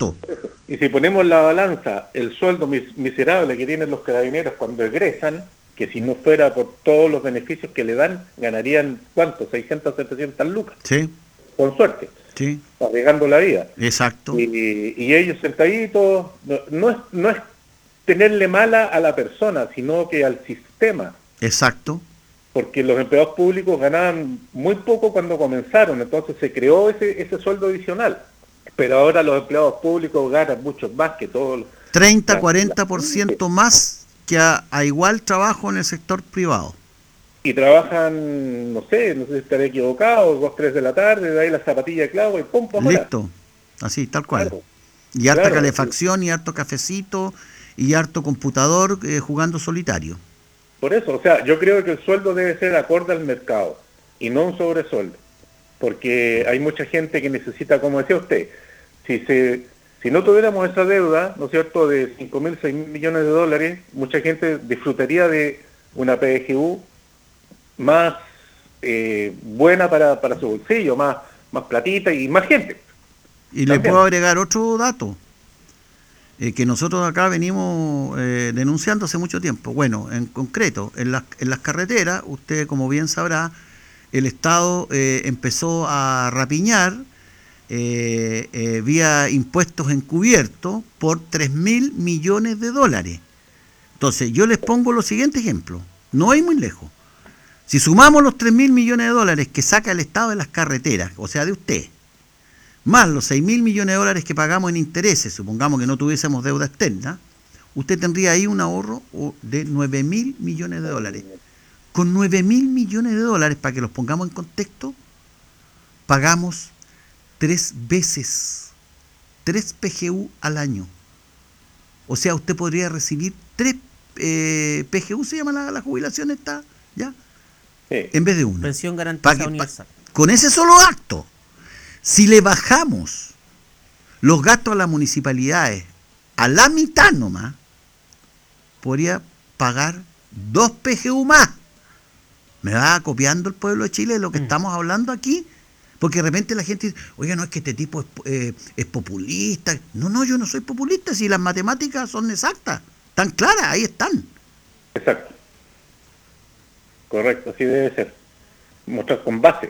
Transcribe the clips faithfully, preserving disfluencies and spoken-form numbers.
Exacto. Y si ponemos la balanza, el sueldo mis- miserable que tienen los carabineros cuando egresan, que si no fuera por todos los beneficios que le dan, ganarían, ¿cuánto? seiscientas, setecientas lucas, Sí, con suerte, sí, arriesgando la vida. exacto, Y, y ellos sentaditos, no, no es, no es tenerle mala a la persona, sino que al sistema, exacto. porque los empleados públicos ganaban muy poco cuando comenzaron, entonces se creó ese, ese sueldo adicional. Pero ahora los empleados públicos ganan mucho más que todos los... treinta, la- la- cuarenta por ciento más que a, a igual trabajo en el sector privado. y trabajan, no sé, no sé si estaré equivocado, dos, tres de la tarde, de ahí la zapatilla de clavo y pum, pum, ahora. Listo, así, tal cual. Claro, Y harta claro. calefacción y harto cafecito y harto computador eh, jugando solitario. Por eso, o sea, yo creo que el sueldo debe ser acorde al mercado y no un sobresueldo. Porque hay mucha gente que necesita, como decía usted, si se si no tuviéramos esa deuda, ¿no es cierto?, de cinco mil, seis mil millones de dólares, mucha gente disfrutaría de una P G U más eh, buena para, para su bolsillo, más, más platita y más gente. Y le También. puedo agregar otro dato, eh, que nosotros acá venimos eh, denunciando hace mucho tiempo. Bueno, en concreto, en las, en las carreteras, usted como bien sabrá, el Estado eh, empezó a rapiñar eh, eh, vía impuestos encubiertos por tres mil millones de dólares. Entonces, yo les pongo los siguientes ejemplos. No hay muy lejos. Si sumamos los tres mil millones de dólares que saca el Estado de las carreteras, o sea, de usted, más los seis mil millones de dólares que pagamos en intereses, supongamos que no tuviésemos deuda externa, usted tendría ahí un ahorro de nueve mil millones de dólares. Con nueve mil millones de dólares, para que los pongamos en contexto, pagamos tres veces, tres P G U al año. O sea, usted podría recibir tres eh, P G U, se llama la, la jubilación esta, ¿ya? Sí. En vez de una. Pensión Pa garantizada que, pa, universal. con ese solo acto, si le bajamos los gastos a las municipalidades a la mitad nomás, podría pagar dos P G U más. ¿Me va copiando el pueblo de Chile de lo que mm. estamos hablando aquí? Porque de repente la gente dice, oiga, no, es que este tipo es, eh, es populista. No, no, yo no soy populista, si las matemáticas son exactas, están claras, ahí están. Exacto. Correcto, así debe ser. Mostrar con base.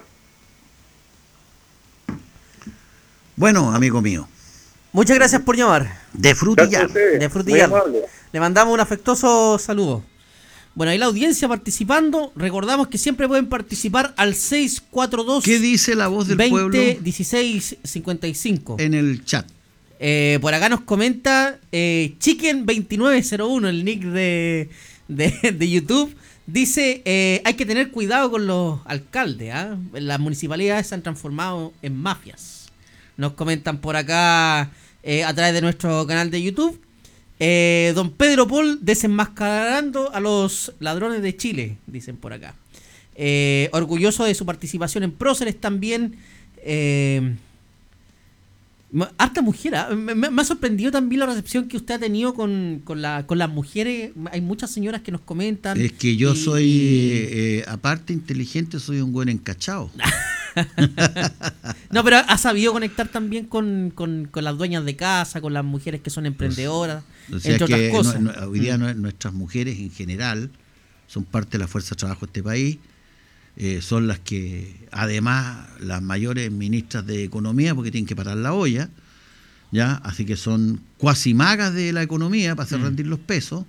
Bueno, amigo mío. Muchas gracias por llamar. De frutillar. De frutillar. Le mandamos un afectuoso saludo. Bueno, ahí la audiencia participando. Recordamos que siempre pueden participar al seis cuatro dos. ¿Qué dice la voz del veinte, pueblo? dieciséis cincuenta y cinco. En el chat. Eh, por acá nos comenta eh, Chicken veintinueve cero uno, el nick de, de, de YouTube. Dice, eh, hay que tener cuidado con los alcaldes. ¿eh? Las municipalidades se han transformado en mafias. Nos comentan por acá eh, a través de nuestro canal de YouTube. Eh, don Pedro Paul desenmascarando a los ladrones de Chile, dicen por acá. Eh, orgulloso de su participación en Próceres también. Eh, harta mujer, ¿eh? me, me ha sorprendido también la recepción que usted ha tenido con, con, la, con las mujeres. Hay muchas señoras que nos comentan. Es que yo y, soy, y... Eh, aparte inteligente, soy un buen encachado. No, pero ha sabido conectar también con, con, con las dueñas de casa, con las mujeres que son emprendedoras, o sea, entre que otras cosas. No, no, hoy día mm. nuestras mujeres en general son parte de la fuerza de trabajo de este país, eh, son las que, además, las mayores ministras de Economía, porque tienen que parar la olla, ¿ya? Así que son cuasi magas de la economía para hacer mm. rendir los pesos.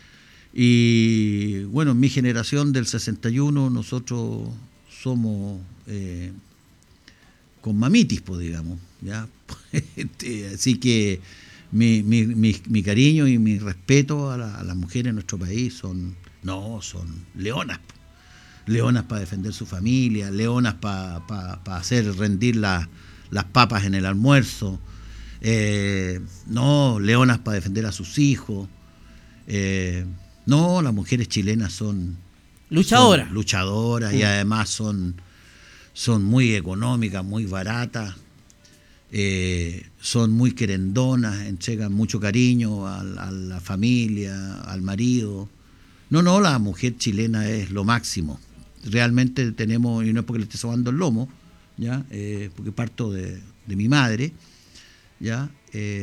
Y bueno, en mi generación del sesenta y uno nosotros somos eh, con mamitis, pues, digamos, ¿ya? Así que mi, mi, mi, mi cariño y mi respeto a, la, a las mujeres en nuestro país son, no, son leonas, leonas para defender su familia, leonas para pa, pa hacer rendir la, las papas en el almuerzo, eh, no, leonas para defender a sus hijos, eh, no, las mujeres chilenas son luchadoras, son luchadoras sí. Y además son, son muy económicas, muy baratas, eh, son muy querendonas, entregan mucho cariño a, a la familia, al marido. No, no, la mujer chilena es lo máximo. Realmente tenemos, y no es porque le esté sobando el lomo, ya, eh, porque parto de, de mi madre, ya. Eh,